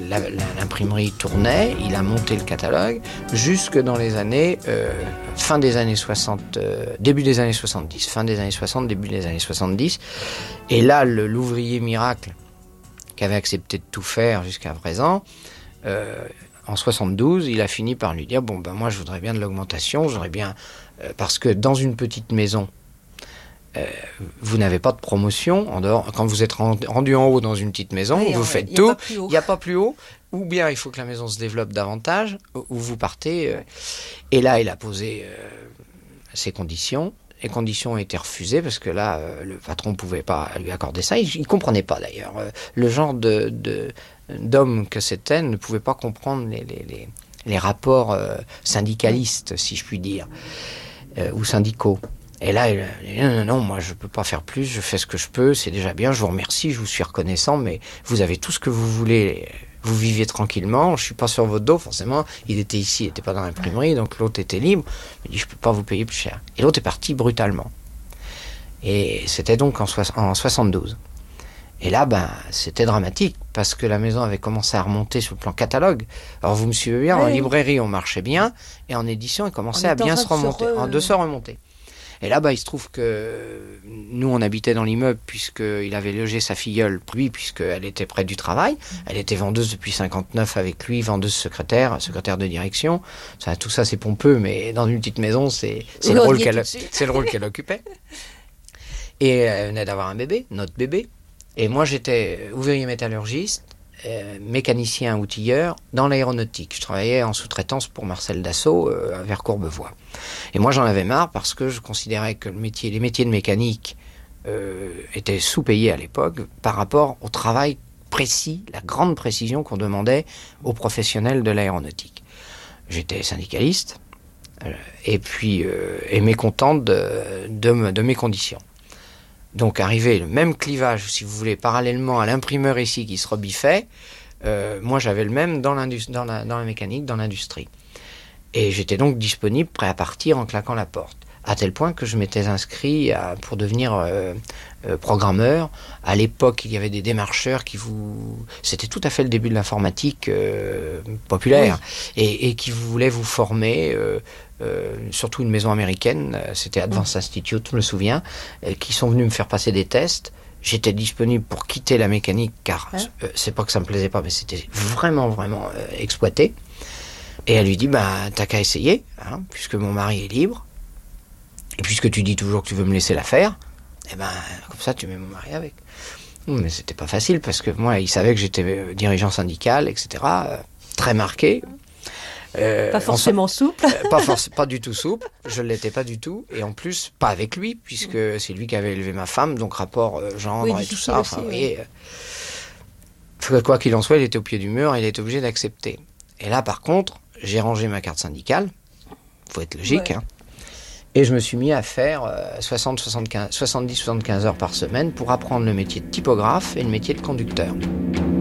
l'imprimerie tournait, il a monté le catalogue jusque dans les années fin des années 60, début des années 70, fin des années 60, début des années 70. Et là, l'ouvrier miracle qui avait accepté de tout faire jusqu'à présent, en 72, il a fini par lui dire bon ben moi je voudrais bien de l'augmentation, j'aurais bien parce que dans une petite maison vous n'avez pas de promotion en dehors quand vous êtes rendu en haut dans une petite maison, oui, vous faites tout, il n'y a pas plus haut, ou bien il faut que la maison se développe davantage, ou vous partez. Et là il a posé ses conditions. Les conditions ont été refusées parce que là, le patron ne pouvait pas lui accorder ça. Il ne comprenait pas d'ailleurs. Le genre d'homme que c'était ne pouvait pas comprendre les rapports syndicalistes, si je puis dire, ou syndicaux. Et là, il a dit non, moi je ne peux pas faire plus, je fais ce que je peux, c'est déjà bien, je vous remercie, je vous suis reconnaissant, mais vous avez tout ce que vous voulez. Vous vivez tranquillement, je ne suis pas sur votre dos, forcément. Il était ici, il n'était pas dans l'imprimerie, donc l'autre était libre. Il dit, je ne peux pas vous payer plus cher. Et l'autre est parti brutalement. Et c'était donc en 72. Et là, c'était dramatique, parce que la maison avait commencé à remonter sur le plan catalogue. Alors vous me suivez bien, en librairie, on marchait bien, et en édition, il commençait à bien se remonter, de se remonter. Et là, il se trouve que nous, on habitait dans l'immeuble puisqu'il avait logé sa filleule, lui, puisqu'elle était près du travail. Elle était vendeuse depuis 59 avec lui, vendeuse secrétaire de direction. Tout ça, c'est pompeux, mais dans une petite maison, c'est le rôle qu'elle occupait. Et elle venait d'avoir un bébé, notre bébé. Et moi, j'étais ouvrier métallurgiste, mécanicien outilleur dans l'aéronautique. Je travaillais en sous-traitance pour Marcel Dassault vers Courbevoie. Et moi j'en avais marre parce que je considérais que les métiers de mécanique étaient sous-payés à l'époque par rapport au travail précis, la grande précision qu'on demandait aux professionnels de l'aéronautique. J'étais syndicaliste et mécontent de mes conditions. Donc arrivé le même clivage, si vous voulez, parallèlement à l'imprimeur ici qui se rebiffait, moi j'avais le même dans la mécanique, dans l'industrie. Et j'étais donc disponible, prêt à partir en claquant la porte. À tel point que je m'étais inscrit pour devenir programmeur. À l'époque, il y avait des démarcheurs c'était tout à fait le début de l'informatique populaire, oui. et qui voulaient vous former, surtout une maison américaine, c'était Advanced Institute, je me souviens, qui sont venus me faire passer des tests. J'étais disponible pour quitter la mécanique, car c'est pas que ça me plaisait pas, mais c'était vraiment, vraiment exploité. Et elle lui dit, t'as qu'à essayer, puisque mon mari est libre, et puisque tu dis toujours que tu veux me laisser la faire, comme ça tu mets mon mari avec. Mais c'était pas facile, parce que moi, il savait que j'étais dirigeant syndical, etc., très marqué. Pas forcément souple. Pas du tout souple, je ne l'étais pas du tout, et en plus, pas avec lui, puisque c'est lui qui avait élevé ma femme, donc rapport gendre et tout ça. Aussi, vous voyez, quoi qu'il en soit, il était au pied du mur, il était obligé d'accepter. Et là, par contre, j'ai rangé ma carte syndicale, faut être logique, et je me suis mis à faire 70-75 heures par semaine pour apprendre le métier de typographe et le métier de conducteur.